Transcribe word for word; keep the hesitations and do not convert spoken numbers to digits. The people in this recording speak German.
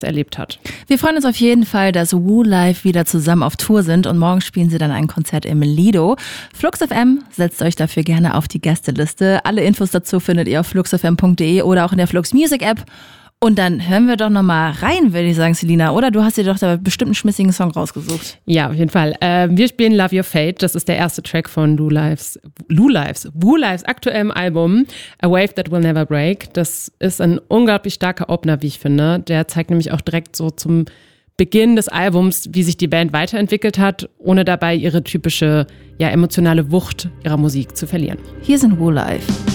erlebt hat. Wir freuen uns auf jeden Fall, dass Woo Live wieder zusammen auf Tour sind und morgen spielen sie dann ein Konzert im Lido. Flux F M setzt euch dafür gerne auf die Gästeliste. Alle Infos dazu findet ihr auf flux f m punkt d e oder auch in der Flux Music App. Und dann hören wir doch nochmal rein, würde ich sagen, Selina, oder? Du hast dir doch da bestimmt einen schmissigen Song rausgesucht. Ja, auf jeden Fall. Äh, wir spielen Love Your Fate. Das ist der erste Track von Lou Lives, Lou Lives, Woo Lives aktuellem Album A Wave That Will Never Break. Das ist ein unglaublich starker Opener, wie ich finde. Der zeigt nämlich auch direkt so zum Beginn des Albums, wie sich die Band weiterentwickelt hat, ohne dabei ihre typische, ja, emotionale Wucht ihrer Musik zu verlieren. Hier sind Woo Live.